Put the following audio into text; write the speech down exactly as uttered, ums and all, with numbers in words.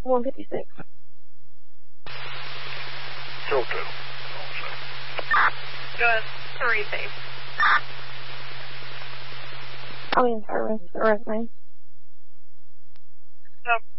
one fifty-six. Zero two. Good. Three safe. I'm in service. Arrest name. Yep.